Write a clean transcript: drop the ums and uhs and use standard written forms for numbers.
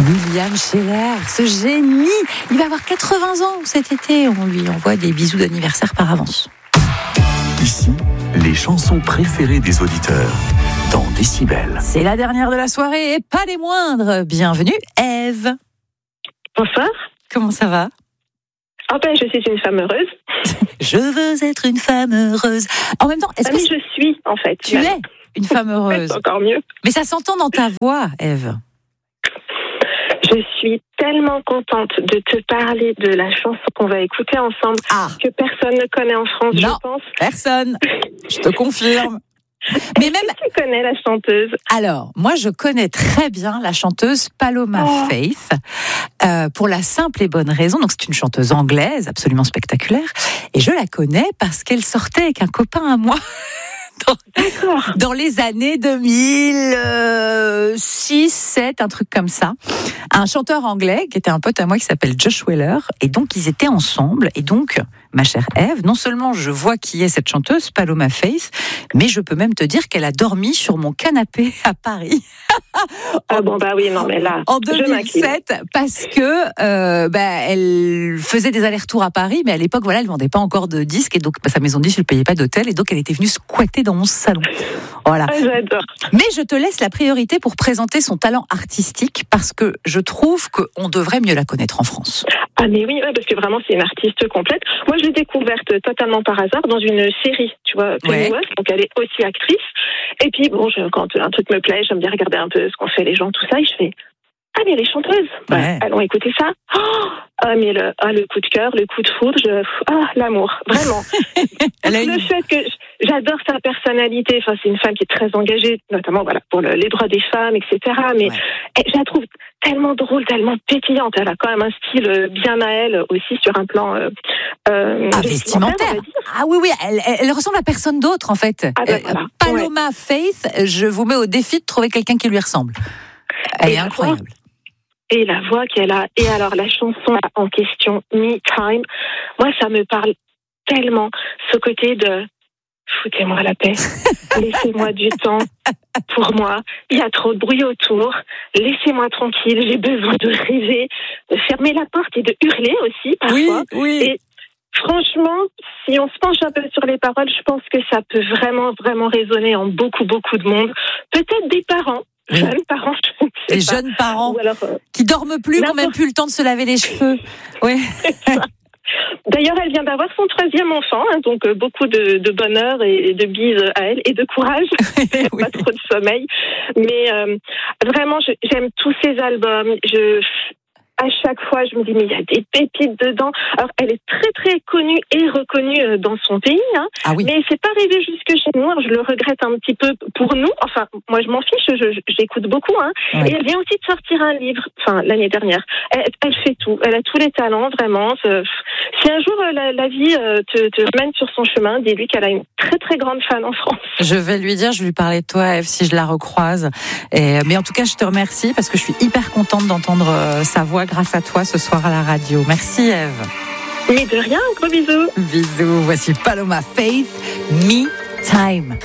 William Scheller, ce génie, il va avoir 80 ans cet été. On lui envoie des bisous d'anniversaire par avance. Ici, les chansons préférées des auditeurs dans Décibel. C'est la dernière de la soirée et pas des moindres. Bienvenue, Ève. Bonsoir. Comment ça va ? Je suis une femme heureuse. Je veux être une femme heureuse. En même temps, est-ce que je suis, en fait. Tu es une femme heureuse. C'est encore mieux. Mais ça s'entend dans ta voix, Ève. Je suis tellement contente de te parler de la chanson qu'on va écouter ensemble, que personne ne connaît en France, non, je pense. Personne. Je te confirme. Mais même tu connais la chanteuse? Alors, moi, je connais très bien la chanteuse Paloma Faith, pour la simple et bonne raison. Donc, c'est une chanteuse anglaise, absolument spectaculaire, et je la connais parce qu'elle sortait avec un copain à moi. Dans les années 2006, 7, un truc comme ça. Un chanteur anglais qui était un pote à moi qui s'appelle Josh Weller. Et donc, ils étaient ensemble. Et donc, ma chère Ève, non seulement je vois qui est cette chanteuse, Paloma Faith, mais je peux même te dire qu'elle a dormi sur mon canapé à Paris. En 2007, parce que elle faisait des allers-retours à Paris, mais à l'époque, elle vendait pas encore de disques, et donc sa maison de disques ne payait pas d'hôtel, et donc elle était venue squatter dans mon salon. Voilà. J'adore. Mais je te laisse la priorité pour présenter son talent artistique, parce que je trouve qu'on devrait mieux la connaître en France. Mais oui, parce que vraiment, c'est une artiste complète. Moi, je l'ai découverte totalement par hasard dans une série, tu vois, Pennyworth, donc elle est aussi actrice. Et puis, quand un truc me plaît, j'aime bien regarder un peu ce qu'ont fait les gens, tout ça, et je fais mais elle est chanteuse. Allons écouter ça. Le coup de cœur, le coup de foudre, l'amour, vraiment. Le fait que j'adore sa personnalité, c'est une femme qui est très engagée, notamment pour les droits des femmes, etc. Mais je la trouve tellement drôle, tellement pétillante. Elle a quand même un style bien à elle aussi sur un plan vestimentaire. Oui, elle ressemble à personne d'autre en fait. Paloma Faith, je vous mets au défi de trouver quelqu'un qui lui ressemble. Elle est incroyable. Et la voix qu'elle a, et alors la chanson en question, Me Time, moi ça me parle tellement, ce côté de foutez-moi la paix, laissez-moi du temps pour moi, il y a trop de bruit autour, laissez-moi tranquille, j'ai besoin de rêver, de fermer la porte et de hurler aussi parfois. Oui. Et franchement, si on se penche un peu sur les paroles, je pense que ça peut vraiment, vraiment résonner en beaucoup, beaucoup de monde, peut-être des parents. Jeunes parents, les jeunes parents qui dorment plus, qui n'ont même plus le temps de se laver les cheveux. Oui. D'ailleurs, elle vient d'avoir son 3e enfant, donc beaucoup de bonheur et de bises à elle et de courage. Pas trop de sommeil, mais vraiment, j'aime tous ses albums. À chaque fois, je me dis, mais il y a des pépites dedans. Alors, elle est très, très connue et reconnue dans son pays, mais c'est pas arrivé jusque chez nous. Alors, je le regrette un petit peu pour nous. Enfin, moi, je m'en fiche, j'écoute beaucoup. Et elle vient aussi de sortir un livre, l'année dernière. Elle fait tout. Elle a tous les talents, vraiment. Si un jour, la vie te mène sur son chemin, dis-lui qu'elle a une très, très grande fan en France. Je vais lui dire, je vais lui parler de toi, Ève, si je la recroise. Mais en tout cas, je te remercie parce que je suis hyper contente d'entendre sa voix grâce à toi ce soir à la radio. Merci Ève. Mais de rien, gros bisous. Bisous, voici Paloma Faith, Me Time.